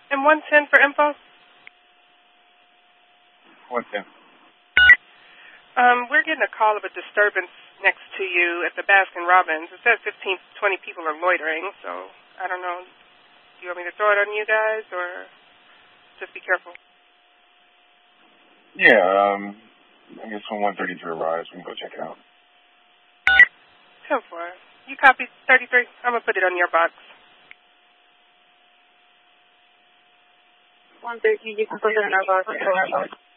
And 110 for info? 110. We're getting a call of a disturbance next to you at the Baskin Robbins. It says 15 to 20 people are loitering, so I don't know. Do you want me to throw it on you guys, or just be careful? Yeah, I guess when 133 arrives, we can go check it out. 10-4. You copy 33? I'm going to put it on your box. 113, you can put it in our box.